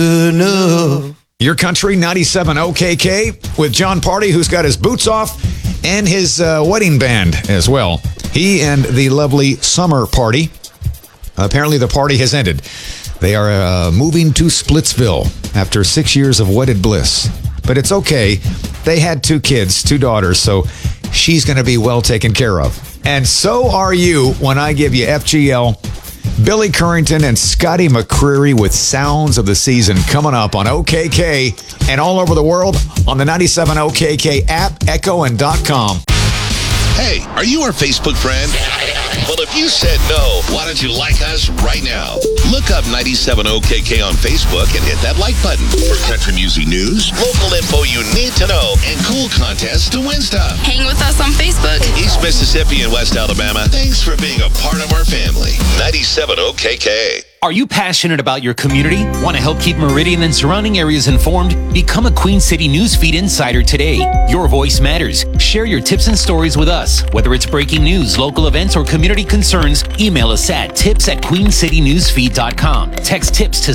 Your Country 97 OKK with John Party, who's got his boots off, and his wedding band as well. He and the lovely Summer Party. Apparently the party has ended. They are moving to Splitsville after 6 years of wedded bliss. But it's okay. They had 2 kids, 2 daughters, so she's going to be well taken care of. And so are you when I give you FGL, Billy Currington, and Scotty McCreery with Sounds of the Season coming up on OKK and all over the world on the 97 OKK app, Echo, and .com. Hey, are you our Facebook friend? Well, if you said no, why don't you like us right now? Look up 97 OKK on Facebook and hit that like button for country music news, local info you need to know, and cool contests to win stuff. Hang with us on Facebook. East Mississippi and West Alabama, thanks for being a part of our family. 97 OKK. Are you passionate about your community? Want to help keep Meridian and surrounding areas informed? Become a Queen City Newsfeed insider today. Your voice matters. Share your tips and stories with us. Whether it's breaking news, local events, or community concerns, email us at tips@queencitynewsfeed.com. Text tips to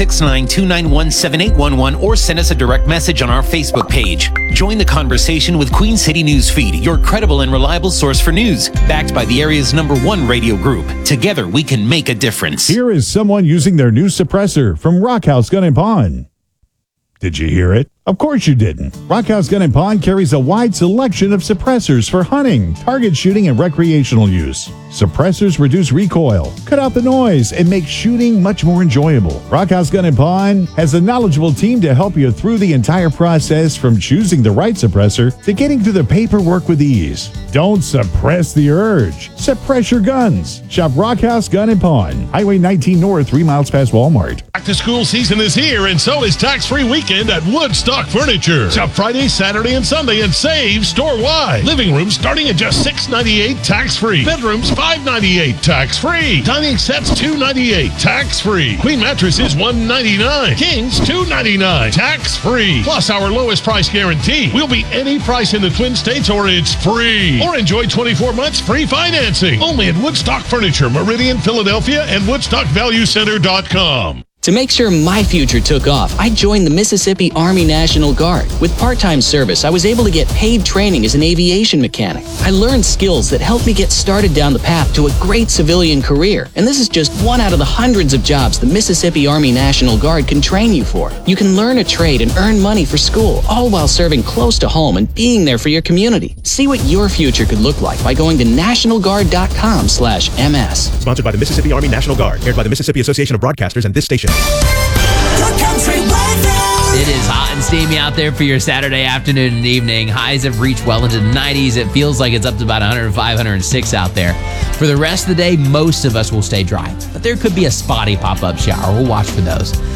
769-291-7811 or send us a direct message on our Facebook page. Join the conversation with Queen City Newsfeed, your credible and reliable source for news, backed by the area's #1 radio group. Together, we can make a difference. Here is someone using their new suppressor from Rockhouse Gun & Pawn. Did you hear it? Of course you didn't. Rockhouse Gun & Pawn carries a wide selection of suppressors for hunting, target shooting, and recreational use. Suppressors reduce recoil, cut out the noise, and make shooting much more enjoyable. Rockhouse Gun & Pawn has a knowledgeable team to help you through the entire process, from choosing the right suppressor to getting through the paperwork with ease. Don't suppress the urge. Suppress your guns. Shop Rockhouse Gun & Pawn, Highway 19 North, 3 miles past Walmart. Back to school season is here, and so is tax-free weekend at Woodstock Furniture. Shop Friday, Saturday, and Sunday and save store-wide. Living rooms starting at just $698 tax-free. Bedrooms $598 tax-free. Dining sets $298 tax-free. Queen mattresses $199. Kings $299 tax-free. Plus our lowest price guarantee. We'll beat any price in the Twin States, or it's free. Or enjoy 24 months free financing. Only at Woodstock Furniture, Meridian, Philadelphia, and WoodstockValueCenter.com. To make sure my future took off, I joined the Mississippi Army National Guard. With part-time service, I was able to get paid training as an aviation mechanic. I learned skills that helped me get started down the path to a great civilian career. And this is just one out of the hundreds of jobs the Mississippi Army National Guard can train you for. You can learn a trade and earn money for school, all while serving close to home and being there for your community. See what your future could look like by going to nationalguard.com/MS. Sponsored by the Mississippi Army National Guard. Aired by the Mississippi Association of Broadcasters and this station. It is hot and steamy out there for your Saturday afternoon and evening. Highs have reached well into the 90s. It feels like it's up to about 105, 106 out there. For the rest of the day, most of us will stay dry, but there could be a spotty pop-up shower. We'll watch for those.